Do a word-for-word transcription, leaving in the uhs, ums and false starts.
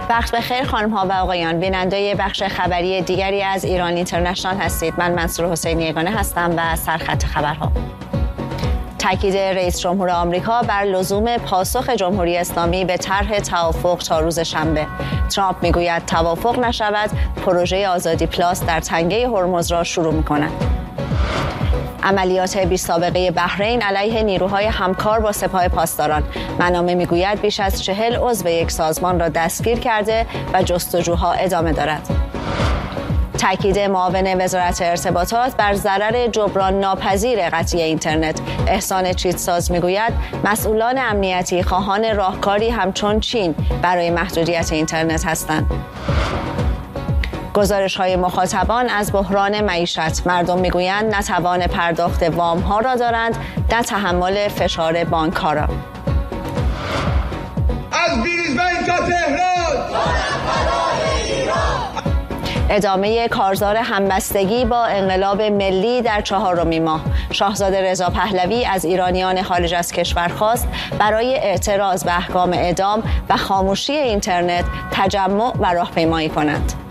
وقت بخیر خانم ها و آقایان، بیننده بخش خبری دیگری از ایران اینترنشنال هستید. من منصور حسینی یگانه هستم و سرخط خبرها. تاکید رئیس جمهور آمریکا بر لزوم پاسخ جمهوری اسلامی به طرح توافق تا روز شنبه. ترامپ میگوید توافق نشود پروژه آزادی پلاس در تنگه هرمز را شروع می‌کند. عملیات بی سابقه بحرین علیه نیروهای همکار با سپاه پاسداران. منابع میگوید بیش از چهل عضو یک سازمان را دستگیر کرده و جستجوها ادامه دارد. تاکید معاون وزارت ارتباطات بر ضرر جبران ناپذیر قطعی اینترنت. احسان چیتساز میگوید مسئولان امنیتی خواهان راهکاری همچون چین برای محدودیت اینترنت هستند. گزارش‌های مخاطبان از بحران معیشت. مردم میگویند نه توان پرداخت وام‌ها را دارند، نه تحمل فشار بانک‌ها را. از بریزبن تا تهران، ادامه کارزار همبستگی با انقلاب ملی در چهارمین ماه. شاهزاده رضا پهلوی از ایرانیان خارج از کشور خواست برای اعتراض به احکام اعدام و خاموشی اینترنت تجمع و راهپیمایی کنند.